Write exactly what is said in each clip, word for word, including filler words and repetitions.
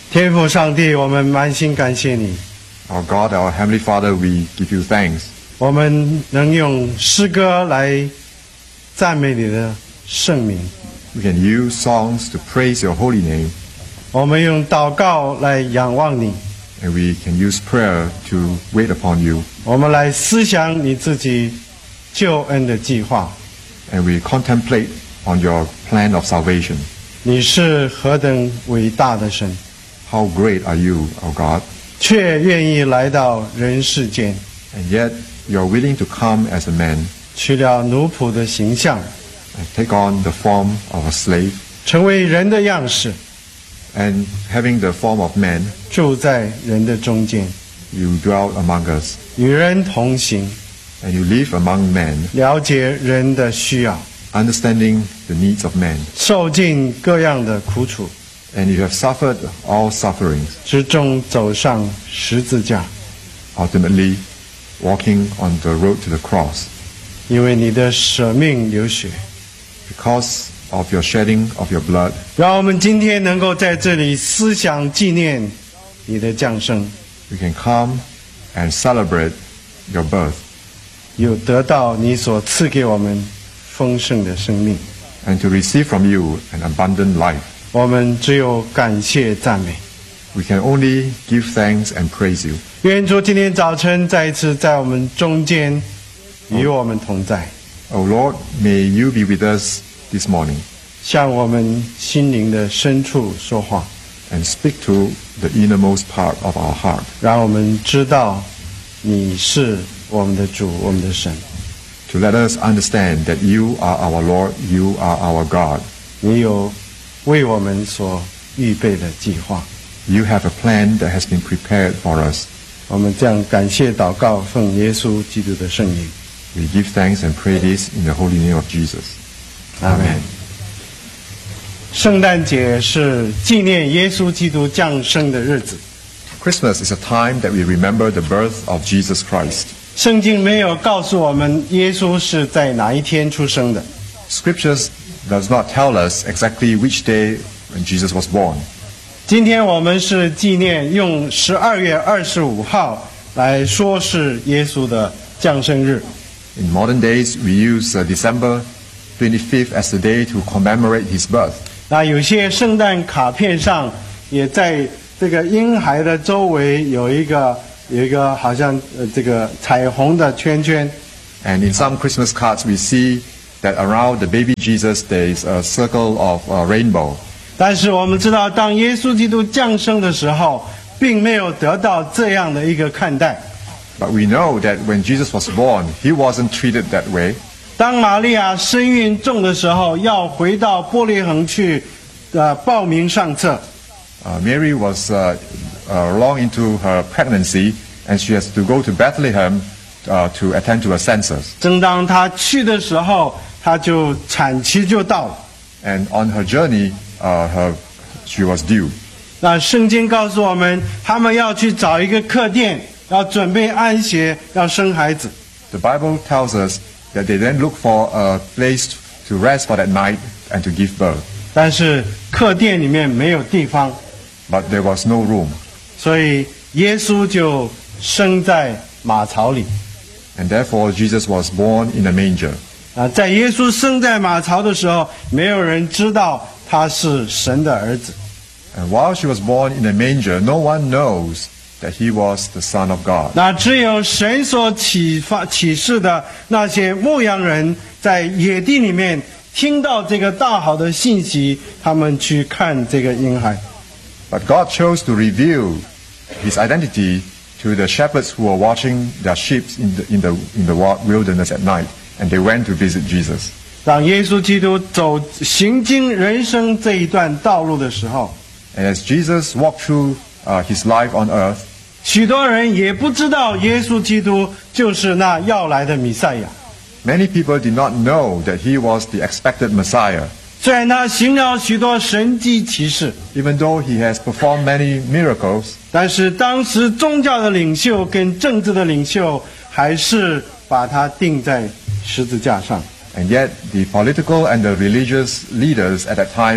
天父上帝，我们满心感谢你。 Our God, our Heavenly Father, we give you thanks. 我们能用诗歌来赞美你的圣名， We can use songs to praise your holy name, 我们用祷告来仰望你， and we can use prayer to wait upon you, 我们来思想你自己救恩的计划。 and we contemplate on your plan of salvation. 你是何等伟大的神， How great are you, our God, 却愿意来到人世间， and yet you're willing to come as a man 取了奴仆的形象， and take on the form of a slave, 成为人的样式， and having the form of man, 住在人的中间， you dwell among us, 与人同行， and you live among men, 了解人的需要， understanding the needs of men, 受尽各样的苦楚， and you have suffered all sufferings, 之终走上十字架， ultimately walking on the road to the cross. 因为你的舍命流血， Because of your shedding of your blood, 让我们今天能够在这里思想纪念你的降生， we can come and celebrate your birth, 有得到你所赐给我们丰盛的生命。 and to receive from you an abundant life. 我们只有感谢赞美。 We can only give thanks and praise you. 愿主今天早晨再一次在我们中间与我们同在， O Lord, may you be with us this morning 向我们心灵的深处说话， and speak to the innermost part of our heart, 让我们知道你是我们的主，我们的神。 to let us understand that you are our Lord, you are our God. 你有为我们所预备的计划。 You have a plan that has been prepared for us. 我们这样感谢祷告，奉耶稣基督的圣名， We give thanks and pray this in the holy name of Jesus. 阿门。圣诞节是纪念耶稣基督降生的日子。 Christmas is a time that we remember the birth of Jesus Christ. 圣经没有告诉我们耶稣是在哪一天出生的， Scriptures does not tell us exactly which day when Jesus was born. 今天我们是纪念用十二月二十五号来说是耶稣的降生日。 In modern days, we use uh, December twenty-fifth as the day to commemorate his birth. 那有些圣诞卡片上也在这个婴孩的周围有一个有一个好像呃这个彩虹的圈圈。 And in some Christmas cards, we see that around the baby Jesus there is a circle of a rainbow. 但是我们知道，当耶稣基督降生的时候，并没有得到这样的一个看待。 But we know that when Jesus was born, he wasn't treated that way. 当玛利亚身孕重的时候，要回到伯利恒去，呃，报名上册。 Uh, Mary was uh, uh, long into her pregnancy, and she has to go to Bethlehem uh, to attend to a census. 正当她去的时候，她就产期就到了。 And on her journey, uh, her, she was due. 那圣经告诉我们，他们要去找一个客店，要准备安歇，要生孩子。 The Bible tells us that they then look for a place to rest for that night and to give birth. 但是客店里面没有地方， But there was no room. 所以耶稣就生在马槽里。 And therefore, Jesus was born in a manger. 啊，在耶稣生在马槽的时候，没有人知道他是神的儿子。 And while she was born in a manger, no one knows that he was the Son of God. 那只有神所启发启示的那些牧羊人，在野地里面听到这个大好的信息，他们去看这个婴孩。 But God chose to reveal his identity to the shepherds who were watching their sheep in the, in the, in the wilderness at night, and they went to visit Jesus. 当耶稣基督走行经人生这一段道路的时候， And as Jesus walked through uh, his life on earth, 许多人也不知道耶稣基督就是那要来的弥赛亚。 many people did not know that he was the expected Messiah, 虽然他行了许多神迹奇事， even though he has performed many miracles. 但是当时宗教的领袖跟政治的领袖还是把他钉在十字架上。 And yet, the political and the religious leaders at that time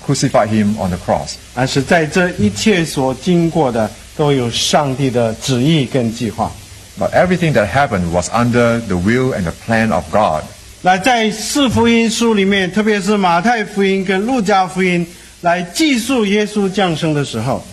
crucified him on the cross. 但是在这一切所经过的，都有上帝的旨意跟计划。 But everything that happened was under the will and the plan of God. 那在四福音书里面，特别是马太福音跟路加福音，来记述耶稣降生的时候，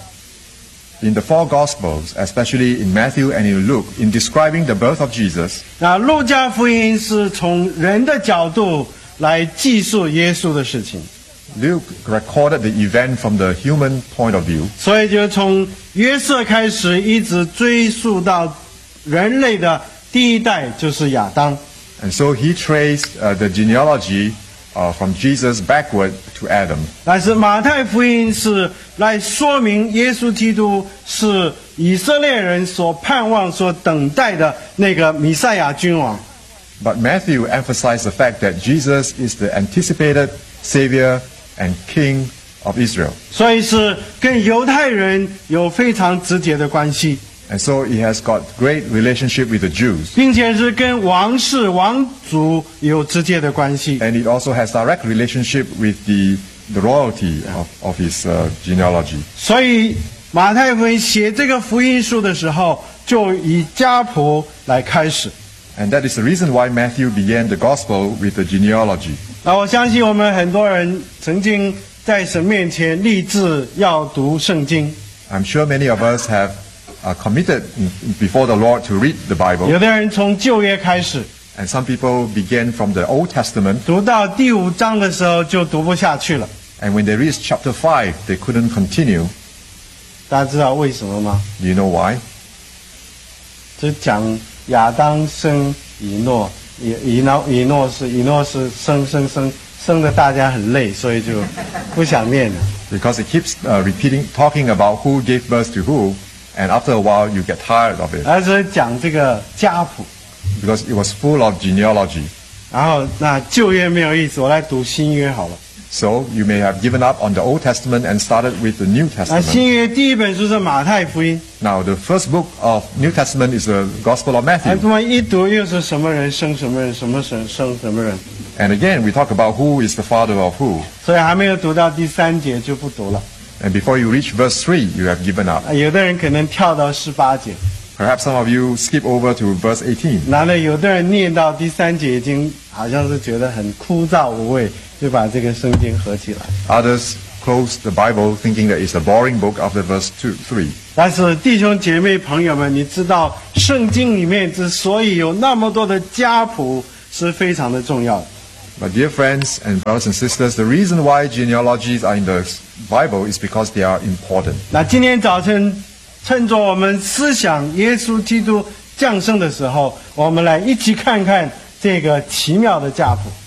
In the four Gospels, especially in Matthew and in Luke, in describing the birth of Jesus, 那路加福音是从人的角度来记述耶稣的事情， Luke recorded the event from the human point of view. 所以就从约瑟开始，一直追溯到人类的第一代就是亚当。 And so he traced uh, the genealogy uh, from Jesus backward to Adam. 但是马太福音是来说明耶稣基督是以色列人所盼望、所等待的那个弥赛亚君王。 But Matthew emphasized the fact that Jesus is the anticipated Savior and King of Israel. 所以是跟犹太人有非常直接的关系， And so he has got great relationship with the Jews. 并且是跟王室、王族有直接的关系。 And it also has direct relationship with the, the royalty of, of his uh, genealogy. 所以马太福音写这个福音书的时候，就以家谱来开始。 And that is the reason why Matthew began the gospel with the genealogy. 那我相信我们很多人曾经在神面前立志要读圣经， I'm sure many of us have uh, committed in- before the Lord to read the Bible. 有的人从旧约开始， And some people began from the Old Testament. 读到第五章的时候就读不下去了。 And when they reached chapter five, they couldn't continue. 大家知道为什么吗？ Do you know why? 就讲亚当生以诺，以以诺以诺是以诺是生生生生的，大家很累，所以就不想念了。 Because it keeps uh, repeating, talking about who gave birth to who. And after a while, you get tired of it. 而是讲这个家谱， Because it was full of genealogy. 然后那旧约没有意思，我来读新约好了。 So you may have given up on the Old Testament and started with the New 那 Testament. 新约第一本书是马太福音， Now, the first book of New Testament is the Gospel of 那 Matthew. 这么一读又是什么人生什么人，什么神生什么人， And again, we talk about who is the father of who. 所以还没有读到第三节就不读了。 And before you reach verse three, you have given up. 啊有的人可能跳到十八节， Perhaps some of you skip over to verse eighteen. 然后呢，有的人念到第三节已经好像是觉得很枯燥无味，就把这个圣经合起来。 Others close the Bible thinking that it's a boring book after verse two, three. 但是弟兄姐妹朋友们，你知道圣经里面之所以有那么多的家谱，是非常的重要的。 But dear friends and brothers and sisters, the reason why genealogies are in the Bible is because they are important. 那今天早晨，趁着我们思想耶稣基督降生的时候，我们来一起看看这个奇妙的家谱。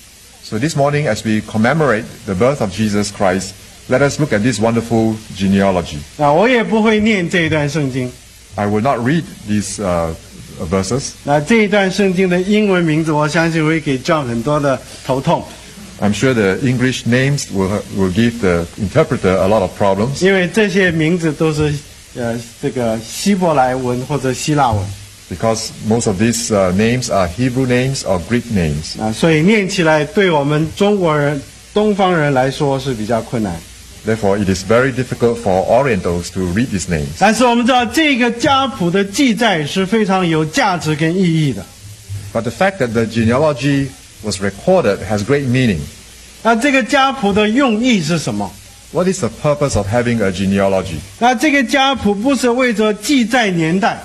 So this morning, as we commemorate the birth of Jesus Christ, let us look at this wonderful genealogy. 那我也不会念这一段圣经， I will not read these uh, verses. 那这一段圣经的英文名字，我相信会给 John 很多的头痛， I'm sure the English names will, will give the interpreter a lot of problems 因为这些名字都是呃这个希伯来文或者希腊文 because most of these uh, names are Hebrew names or Greek names. 啊，所以念起来对我们中国人、东方人来说是比较困难。 Therefore, it is very difficult for Orientals to read these names. 但是我们知道这个家谱的记载是非常有价值跟意义的。 But the fact that the genealogy was recorded has great meaning. 那这个家谱的用意是什么？ What is the purpose of having a genealogy? 那这个家谱不是为着记载年代，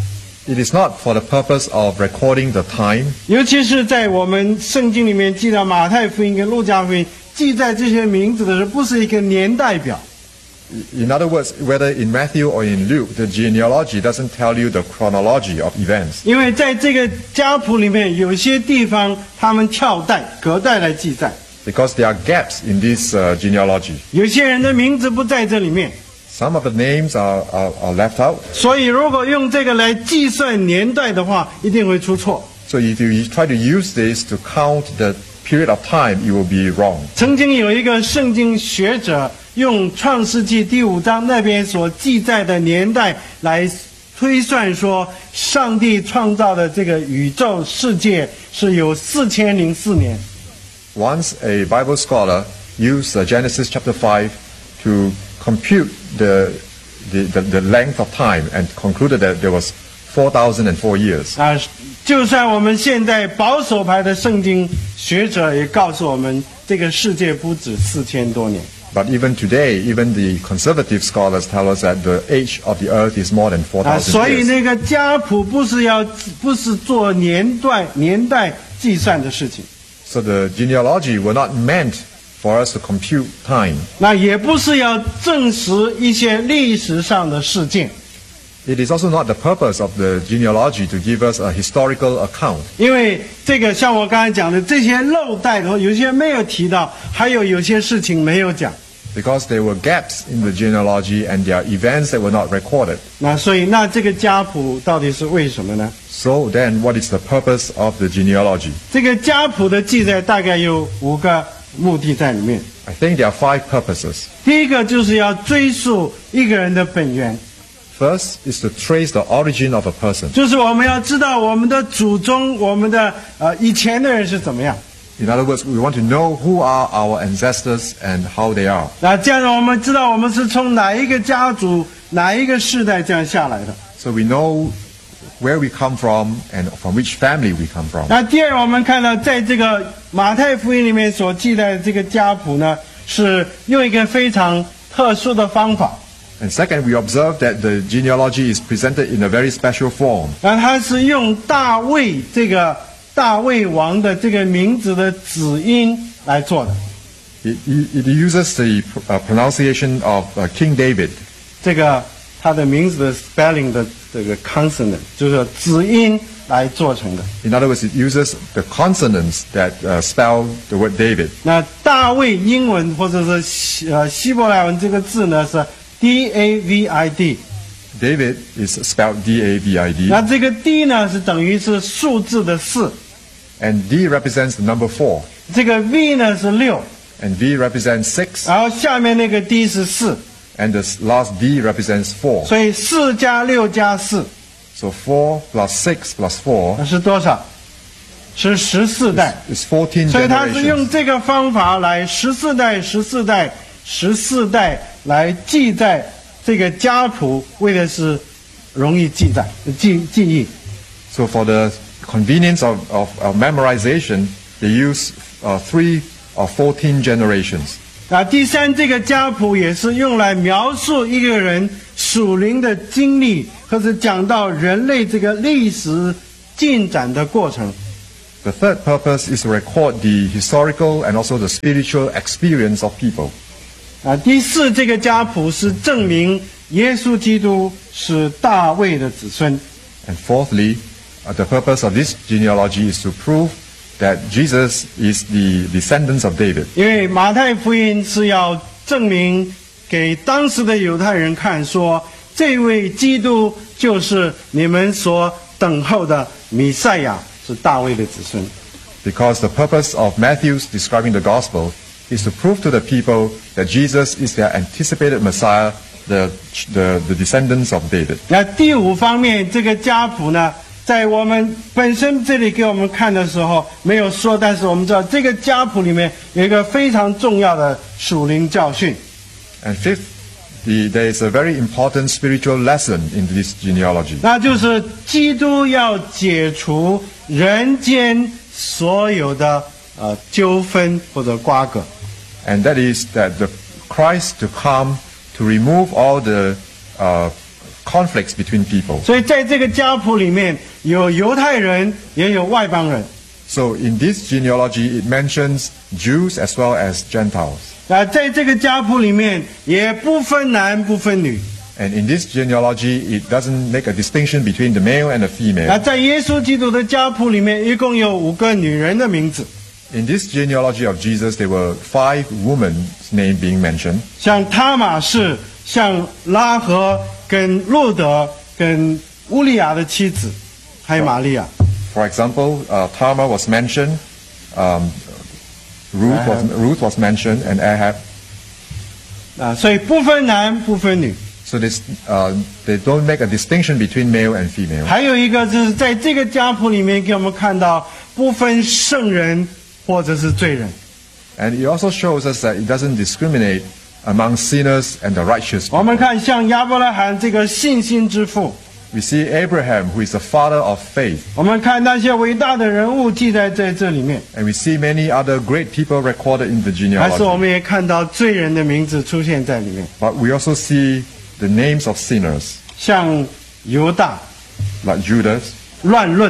It is not for the purpose of recording the time, 尤其是在我们圣经里面记到马太福音跟路加福音记载这些名字的时候，不是一个年代表， in other words, whether in Matthew or in Luke, the genealogy doesn't tell you the chronology of events. 因为在这个家谱里面有些地方他们跳代隔代来记载， Because there are gaps in this uh, genealogy. 有些人的名字不在这里面， Some of the names are, are, are left out. 所以如果用这个来计算年代的话，一定会出错。 So if you try to use this to count the period of time, it will be wrong. 曾经有一个圣经学者用创世纪第五章那边所记载的年代来推算说，上帝创造的这个宇宙世界是有四千零四年。 Once a Bible scholar used uh, Genesis chapter five to compute the, the, the, the length of time and concluded that there was four thousand four years. 啊，就算我们现在保守派的圣经学者也告诉我们，这个世界不止四千多年。 But even today, even the conservative scholars tell us that the age of the earth is more than four 啊， thousand 所以 years. 那个家谱不是要不是做年代年代计算的事情， So the genealogy were not meant for us to compute time. 那也不是要证实一些历史上的事件， It is also not the purpose of the genealogy to give us a historical account. 因为这个像我刚才讲的这些漏带的，有些没有提到，还有有些事情没有讲。 Because there were gaps in the genealogy and there are events that were not recorded. 那所以那这个家谱到底是为什么呢？ So then, what is the purpose of the genealogy? 这个家谱的记载大概有五个目的在里面。 I think there are five purposes. 第一个就是要追溯一个人的本源， First is to trace the origin of a person. 就是我们要知道我们的祖宗，我们的呃以前的人是怎么样。 In other words, we want to know who are our ancestors and how they are. 那这样让我们知道我们是从哪一个家族、哪一个世代这样下来的。 So we know where we come from and from which family we come from. 那第二，我们看到在这个马太福音里面所记载的这个家谱呢，是用一个非常特殊的方法。 And second, we observe that the genealogy is presented in a very special form. 那它是用大卫这个大卫王的这个名字的子音来做的。 It, it uses the uh, pronunciation of uh, King David. 这个他的名字的 spelling 的这个 consonant 就是子音来做成的。 In other words, it uses the consonants that uh, spell the word David. 那大卫英文或者是希呃希伯来文这个字呢是 D A V I D。 David is spelled D A V I D. 那这个 D 呢是等于是数字的四， And D represents the number four. 这个 V 呢是六， And V represents six. 然后下面那个 D 是四， And the last D represents four. 所以四加六加四 So four plus six plus four 那是多少？是十四代。 is fourteen 所以他是用 generations. 这个方法来十四代、十四代、十四代来记载这个家谱，为的是容易记载、记记忆。 So for the convenience of, of, of memorization, they use uh, three or fourteen generations. 啊，第三，这个家谱也是用来描述一个人属灵的经历，或者讲到人类这个历史进展的过程。 The third purpose is to record the historical and also the spiritual experience of people. 啊，第四，这个家谱是证明耶稣基督是大卫的子孙。 And fourthly, uh, the purpose of this genealogy is to prove that Jesus is the descendants of David. 因为马太福音是要证明给当时的犹太人看说，这位基督就是你们所等候的弥赛亚，是大卫的子孙。 Because the purpose of Matthew's describing the gospel is to prove to the people that Jesus is their anticipated Messiah, the, the, the descendants of David. 那第五方面，这个家谱呢，在我们本身这里给我们看的时候没有说，但是我们知道这个家谱里面有一个非常重要的属灵教训。 And fifth, the, there is a very important spiritual lesson in this genealogy. 那就是基督要解除人间所有的呃纠纷或者瓜葛。 And that is that the Christ to come to remove all the uh, conflicts between people. 所以在这个家谱里面有犹太人，也有外邦人。 So in this genealogy, it mentions Jews as well as Gentiles. 啊，在这个家谱里面也不分男不分女。 And in this genealogy, it doesn't make a distinction between the male and the 啊， female. 在耶稣基督的家谱里面，一共有五个女人的名字， In this genealogy of Jesus, there were five women's names being mentioned. 像他玛氏、像拉合、跟路德、跟乌利亚的妻子，还有玛利亚。 For example, uh, Tamar was mentioned, um, Ruth was, Ruth was mentioned, and Ahab. 啊，所以不分男不分女。 So this, uh, they don't make a distinction between male and female. 还有一个就是在这个家谱里面给我们看到，不分圣人或者是罪人。 And it also shows us that it doesn't discriminate among sinners and the righteous 我 people. 们看像亚伯拉罕这个信心之父， We see Abraham, who is the father of faith. 我们看那些伟大的人物记载在这里面， And we see many other great people recorded in the 还是我 genealogy. 们也看到罪人的名字出现在里面， But we also see the names of sinners, 像犹大 like Judas. 乱论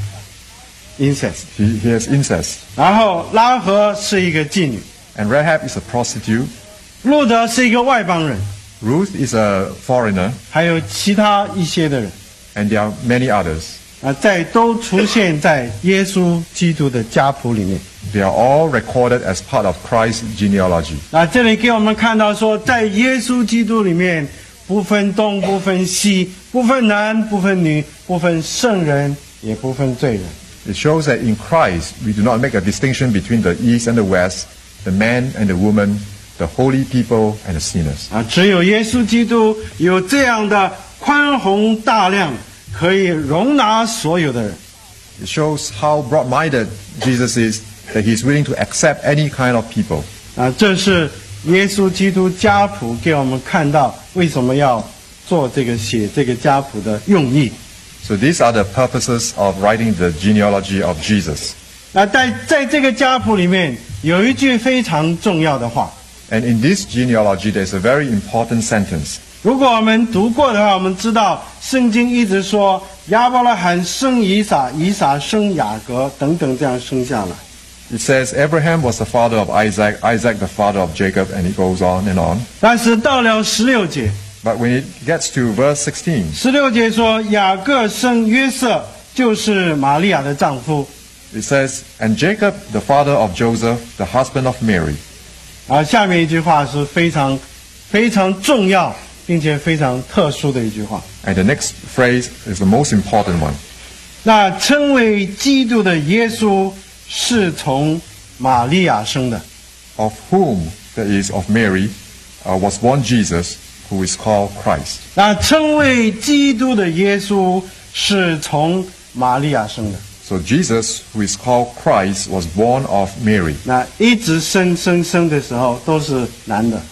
incest， He, he has incest. 然后拉合是一个妓女， And Rahab is a prostitute. 路德是一个外邦人， Ruth is a foreigner. 还有其他一些的人 And there are many others. 啊，在都出现在耶稣基督的家谱里面。 They are all recorded as part of Christ's genealogy. 那这里给我们看到说，在耶稣基督里面，不分东不分西，不分男不分女，不分圣人也不分罪人。 It shows that in Christ, we do not make a distinction between the East and the West, the man and the woman, the holy people and the sinners. 啊，只有耶稣基督有这样的宽宏大量，可以容纳所有的人。 It shows how broad-minded Jesus is, that he's willing to accept any kind of people. 啊，这是耶稣基督家谱给我们看到为什么要做这个写这个家谱的用意。 So these are the purposes of writing the genealogy of Jesus. 那在在这个家谱里面有一句非常重要的话， And in this genealogy, there's a very important sentence. 如果我们读过的话，我们知道圣经一直说亚伯拉罕生以撒，以撒生雅各等等这样生下来。 It says Abraham was the father of Isaac, Isaac the father of Jacob, and it goes on and on. 但是到了十六节， But when it gets to verse sixteen, 十六节说雅各生约瑟，就是玛利亚的丈夫。 it says, And Jacob, the father of Joseph, the husband of Mary. 而下面一句话是非常非常重要，并且非常特殊的一句话。 And the next phrase is the most important one. 那称为基督的耶稣是从玛利亚生的。 Of whom, that is, of Mary, uh, was born Jesus, who is called Christ. 那称为基督的耶稣是从玛利亚生的。 So Jesus, who is called Christ, was born of Mary. 那一直生生生的时候都是男的，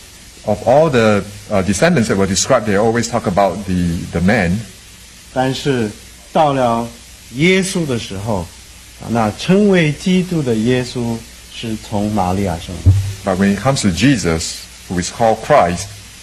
Of all the uh, descendants that were described, they always talk about the, the man. 但是到了耶稣的时候，啊那称为基督的耶稣是从玛利亚生的。 But when it comes to Jesus, who is called Christ,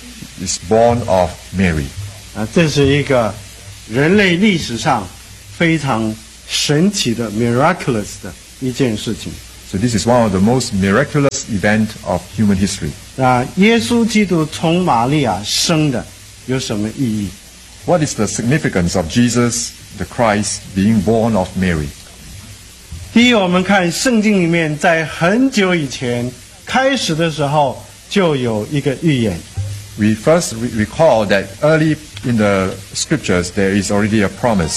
is born of Mary. 啊，这是一个人类历史上非常神奇的 miraculous 的一件事情。 So this is one of the most miraculous event of human history. 那耶稣基督从玛利亚生的有什么意义？ What is the significance of Jesus, the Christ, being born of Mary? 第一，我们看圣经里面，在很久以前开始的时候就有一个预言。 We first re- recall that early in the scriptures there is already a promise.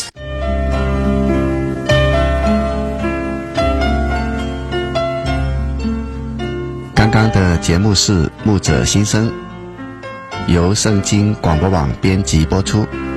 刚刚的节目是《牧者心声》，由圣经广播网编辑播出。 The previous program was from the Bible Mission Team. 刚刚的节目是《牧者心声》，由圣经广播网编辑播出。 The